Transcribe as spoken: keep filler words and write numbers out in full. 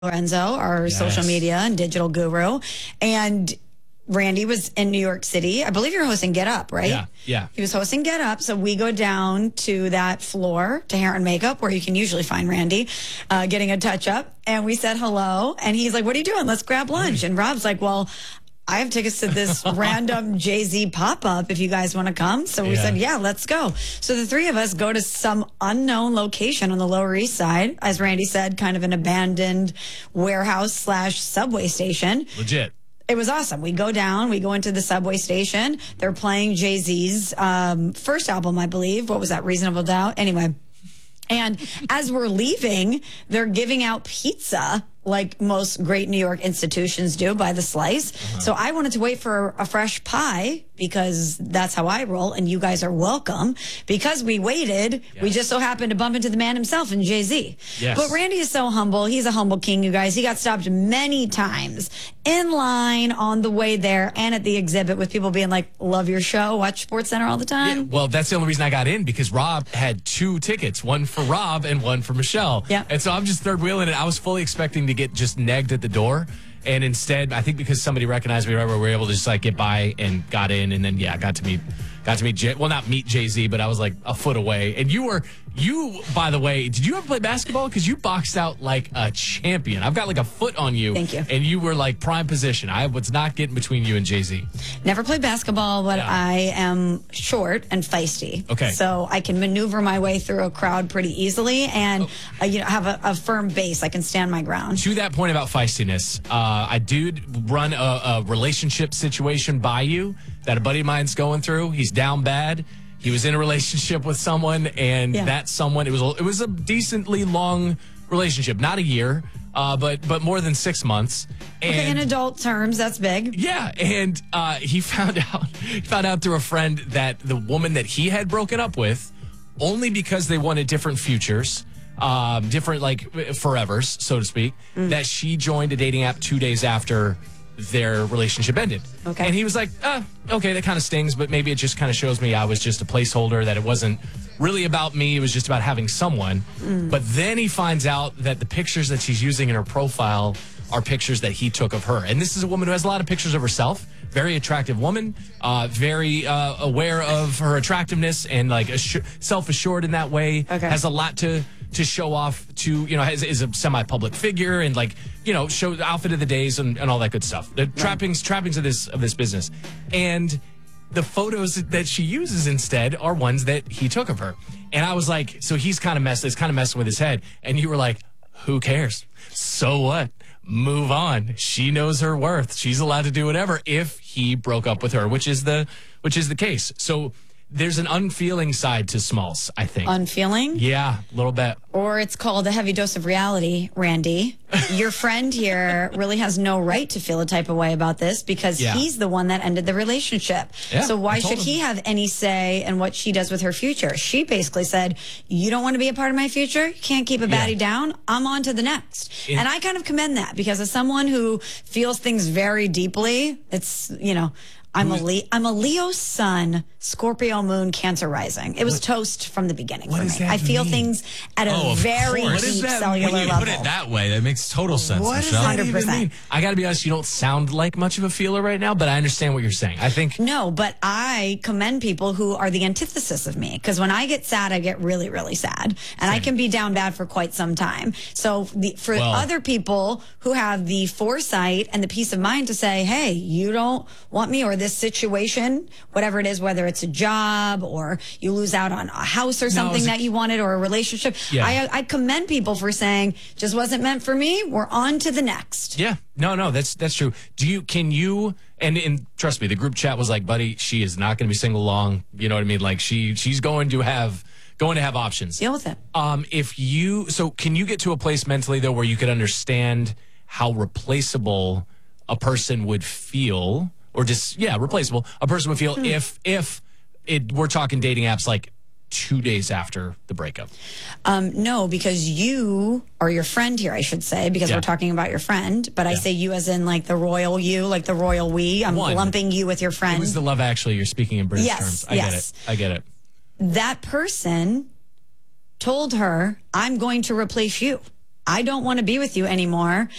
Lorenzo, our Yes. social media and digital guru. And Randy was in New York City. I believe you're hosting Get Up, right? Yeah, yeah. He was hosting Get Up. So we go down to that floor to hair and makeup where you can usually find Randy uh, getting a touch up. And we said hello. And he's like, what are you doing? Let's grab lunch. And Rob's like, well, I have tickets to this random Jay-Z pop-up if you guys want to come. So we Yeah. said, yeah, let's go. So the three of us go to some unknown location on the Lower East Side. As Randy said, kind of an abandoned warehouse slash subway station. Legit. It was awesome. We go down, we go into the subway station. They're playing Jay-Z's um, first album, I believe. What was that? Reasonable Doubt? Anyway. And as we're leaving, they're giving out pizza like most great New York institutions do by the slice. Uh-huh. So I wanted to wait for a fresh pie because that's how I roll. And you guys are welcome. Because we waited, yes. we just so happened to bump into the man himself and Jay-Z. Yes. But Randy is so humble. He's a humble king, you guys. He got stopped many times in line on the way there and at the exhibit with people being like, love your show, watch SportsCenter all the time. Yeah, well, that's the only reason I got in because Rob had two tickets, one for Rob and one for Michelle. Yeah. And so I'm just third wheeling it. I was fully expecting to get just negged at the door. And instead, I think because somebody recognized me, right, we were able to just like get by and got in. And then, yeah, got to meet, got to meet, Jay, well, not meet Jay-Z, but I was like a foot away. And you were, you, by the way, did you ever play basketball? Because you boxed out like a champion. I've got like a foot on you. Thank you. And you were like prime position. I was not getting between you and Jay-Z. Never played basketball, but Yeah. I am short and feisty. Okay. So I can maneuver my way through a crowd pretty easily and Oh. uh, you know have a, a firm base. I can stand my ground. To that point about feistiness, uh, I did run a, a relationship situation by you that a buddy of mine's going through. He's down bad. He was in a relationship with someone, and Yeah. that someone, it was a, it was a decently long relationship, not a year, uh, but but more than six months. And Okay, in adult terms, that's big. yeah, and uh, he found out he found out through a friend that the woman that he had broken up with, only because they wanted different futures, um, different like forevers, so to speak, Mm. that she joined a dating app two days after their relationship ended. Okay. And he was like, ah, okay, that kind of stings, but maybe it just kind of shows me I was just a placeholder, that it wasn't really about me. It was just about having someone. Mm. But then he finds out that the pictures that she's using in her profile are pictures that he took of her. And this is a woman who has a lot of pictures of herself. Very attractive woman, uh, very uh, aware of her attractiveness and like assu- self-assured in that way. Okay. Has a lot to to show off to, you know, has, is a semi-public figure and like, you know, show the outfit of the days and, and all that good stuff. The trappings trappings of this of this business. And the photos that she uses instead are ones that he took of her. And I was like, so he's kind of messed, it's kind of messing with his head. And you were like, who cares? So what? Move on. She knows her worth. She's allowed to do whatever if he broke up with her, which is the which is the case. So there's an unfeeling side to Smalls, I think. Unfeeling? Yeah, a little bit. Or it's called a heavy dose of reality, Randy. Your friend here really has no right to feel a type of way about this because Yeah. he's the one that ended the relationship. Yeah, so why I told should he him. have any say in what she does with her future? She basically said, you don't want to be a part of my future? You can't keep a baddie Yeah. down? I'm on to the next. In- and I kind of commend that because as someone who feels things very deeply, it's, you know, I'm a, Le- I'm a Leo sun, Scorpio moon, Cancer rising. It was toast from the beginning what for does me. that I feel mean? things at a Oh, of very course. What deep is that cellular when you level. put it that way? That makes total sense, What does Michelle. that even one hundred percent. mean? I got to be honest, you don't sound like much of a feeler right now, but I understand what you're saying. I think No, but I commend people who are the antithesis of me because when I get sad, I get really, really sad, and I can be down bad for quite some time. So the, for Well- other people who have the foresight and the peace of mind to say, "Hey, you don't want me or this situation, whatever it is, whether it's a job or you lose out on a house or something it's a- that you wanted or a relationship," Yeah. I, I commend people for saying, "Just wasn't meant for me. We're on to the next." Yeah, no, no, that's that's true. Do you? Can you? And and trust me, the group chat was like, buddy, she is not going to be single long. You know what I mean? Like she she's going to have going to have options. Deal with it. Um, if you so, can you get to a place mentally though where you could understand how replaceable a person would feel, or just yeah, replaceable a person would feel if if it we're talking dating apps like two days after the breakup? Um, no, because you or your friend here, I should say, because Yeah. we're talking about your friend, but I Yeah. say you as in like the royal you, like the royal we. I'm One. lumping you with your friend. It was the Love Actually. You're speaking in British Yes, terms. I yes. get it. I get it. That person told her, I'm going to replace you. I don't want to be with you anymore.